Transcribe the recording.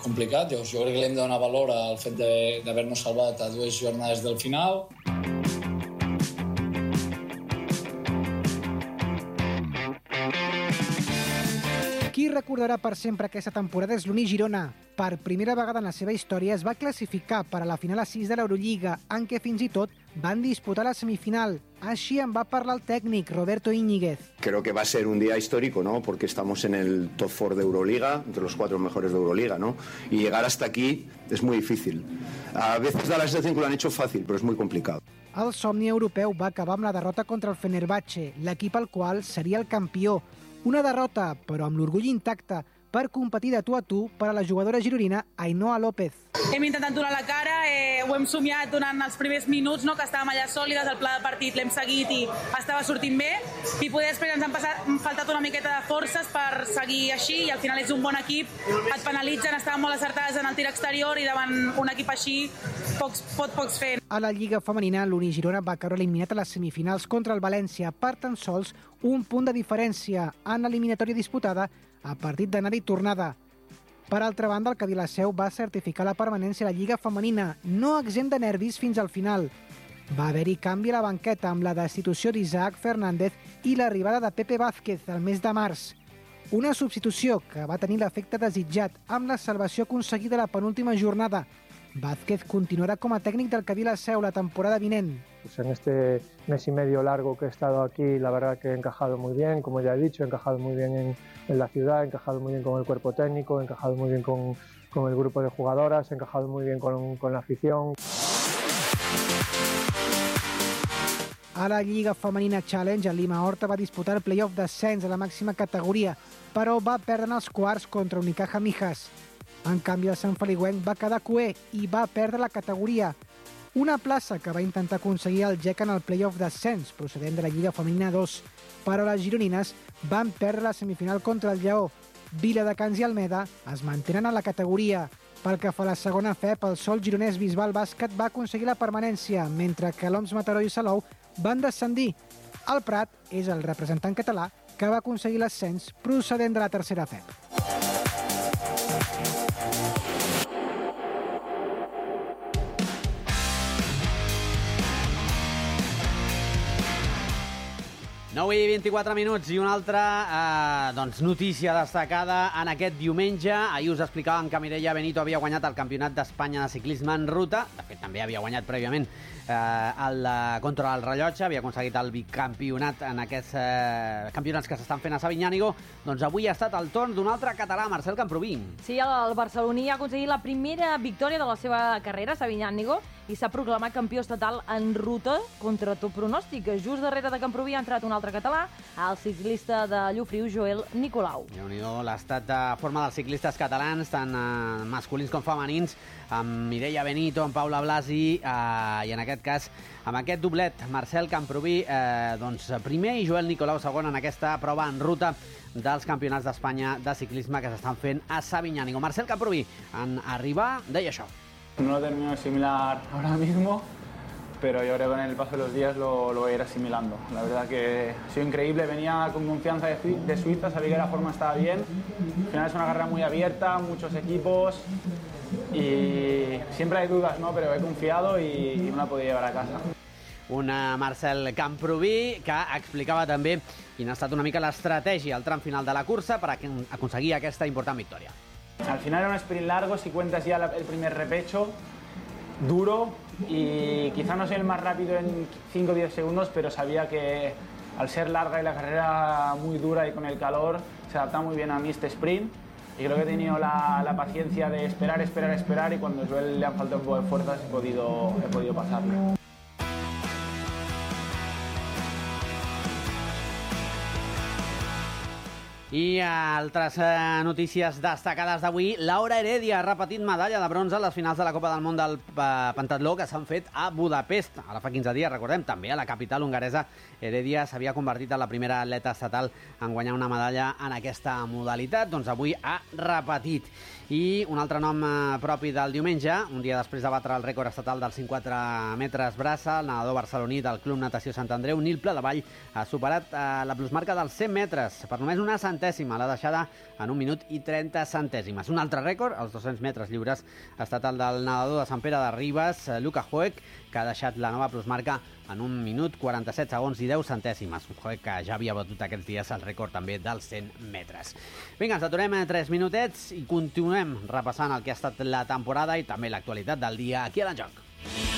complicat. Jo crec que li hem de donar valor al fet d'haver-nos salvat a 2 jornades del final. Qui recordarà per sempre aquesta temporada és l'Uni Girona. Per primera vegada en la seva història es va classificar per a la final a 6 de l'Eurolliga, en què fins i tot van disputar la semifinal. Així en va parlar el tècnic Roberto Íñiguez. Creo que va a ser un día histórico, ¿no? Porque estamos en el top 4 de Euroliga, entre los 4 mejores de Euroliga, ¿no? Y llegar hasta aquí es muy difícil. A veces da la sensación que lo han hecho fácil, pero es muy complicado. El somni europeu va acabar amb la derrota contra el Fenerbahçe, l'equip al qual seria el campió. Una derrota, però amb l'orgull intacte, per competir de tu a tu per a la jugadora gironina Ainhoa López. Hem intentat donar la cara, ho hem somiat durant els primers minuts, no? Que estàvem allà sòlides, el pla de partit l'hem seguit i estava sortint bé, i poder després ens han faltat una miqueta de forces per seguir així, i al final és un bon equip, et penalitzen, estaven molt acertades en el tir exterior i davant un equip així pocs fer. A la Lliga Femenina, l'Uni Girona va caure eliminat a les semifinals contra el València per tan sols un punt de diferència en l'eliminatòria disputada a partit d'anada i tornada. Per altra banda, el Cadí la Seu va certificar la permanència a la Lliga Femenina, no exempt de nervis fins al final. Va haver-hi canvi a la banqueta amb la destitució d'Isaac Fernández i l'arribada de Pepe Vázquez el mes de març. Una substitució que va tenir l'efecte desitjat amb la salvació aconseguida a la penúltima jornada. Vázquez continuará como técnico del Cadí la Seu la temporada vinent. Pues en este mes y medio largo que he estado aquí, la verdad que he encajado muy bien, como ya he dicho, he encajado muy bien en la ciudad, he encajado muy bien con el cuerpo técnico, he encajado muy bien con el grupo de jugadoras, he encajado muy bien con la afición. A la Lliga Femenina Challenge, el Lima Horta va disputar el playoff d'ascens a la màxima categoria, però va perdre en els quarts contra Unicaja Mijas. En canvi, el Sant Feliuenc va quedar cuer i va perdre la categoria. Una plaça que va intentar aconseguir el GEC en el playoff d'ascens, procedent de la Lliga Femenina 2. Però les gironines van perdre la semifinal contra el Lleó. Viladecans i Almeda es mantenen a la categoria. Pel que fa a la segona FEP, el Sol Gironès Bisbal Bàsquet va aconseguir la permanència, mentre que l'OMS Mataró i Salou van descendir. El Prat és el representant català que va aconseguir l'ascens procedent de la tercera FEP. Nou i 24 minuts i una altra notícia destacada en aquest diumenge. Ahir us explicàvem que Mireia Benito havia guanyat el Campionat d'Espanya de ciclisme en ruta. De fet, també havia guanyat prèviament contra el rellotge, havia aconseguit el biccampionat en aquests campionats que s'estan fent a Sabinyànigo. Doncs avui ha estat el torn d'un altre català, Marcel Camprubí. Sí, el barceloní ha aconseguit la primera victòria de la seva carrera a Sabinyànigo i s'ha proclamat campió estatal en ruta contra tot pronòstic. Just darrere de Camprubí ha entrat un altre català, el ciclista de Llofriu, Joel Nicolau. Déu-n'hi-do l'estat de forma dels ciclistes catalans, tant masculins com femenins, amb Mireia Benito, amb Paula Blasi, i en aquest cas, amb aquest doblet, Marcel Camprubí, primer, i Joel Nicolau segon en aquesta prova en ruta dels campionats d'Espanya de ciclisme que s'estan fent a Sabinyànigo. Marcel Camprubí, en arribar, deia això. No lo termino de asimilar ahora mismo, pero yo creo que con el paso de los días lo voy a ir asimilando. La verdad que ha sido increíble, venía con confianza de Suiza, sabía que la forma estaba bien. Al final es una carrera muy abierta, muchos equipos y siempre hay dudas, ¿no? Pero he confiado y me la he podido llevar a casa. Una Marcel Camprubí que explicava també quina ha estat una mica l'estratègia al tram final de la cursa per aconseguir aquesta important victòria. Al final era un sprint largo, si cuentas ya el primer repecho, duro, y quizá no soy el más rápido en 5 o 10 segundos, pero sabía que al ser larga y la carrera muy dura y con el calor, se adapta muy bien a mí este sprint, y creo que he tenido la paciencia de esperar, y cuando a Joel le han faltado un poco de fuerzas he podido pasarle. I altres notícies destacades d'avui. Laura Heredia ha repetit medalla de bronze a les finals de la Copa del Món del pentatló que s'han fet a Budapest. Ara fa 15 dies, recordem, també a la capital hongaresa. Heredia s'havia convertit en la primera atleta estatal en guanyar una medalla en aquesta modalitat. Doncs avui ha repetit. I un altre nom propi del diumenge, un dia després de batre el rècord estatal dels 54 metres braça, el nedador barceloní del Club Natació Sant Andreu, Nil Pladevall, ha superat la plusmarca dels 100 metres per només una centena centèsima la deixada en 1 minut i 30 centèsimes. Un altre rècord, als 200 metres lliures, ha estat el del nedador de Sant Pere de Ribes, Luka Hoek, que ha deixat la nova plusmarca en 1 minut, 47 segons i 10 centèsimes. Un Hoek que ja havia batut aquests dies el rècord també dels 100 metres. Vinga, ens aturem 3 minutets i continuem repassant el que ha estat la temporada i també l'actualitat del dia aquí a l'Enjoc.